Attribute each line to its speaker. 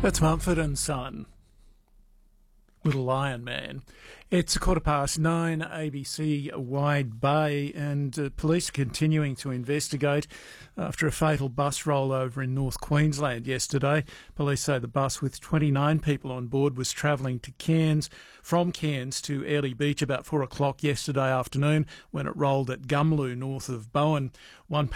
Speaker 1: That's Mumford and Son, Little Lion Man. It's 9:15, ABC Wide Bay, and police are continuing to investigate after a fatal bus rollover in North Queensland yesterday. Police say the bus with 29 people on board was travelling to Cairns, from Cairns to Airlie Beach about 4 o'clock yesterday afternoon when it rolled at Gumloo, north of Bowen. One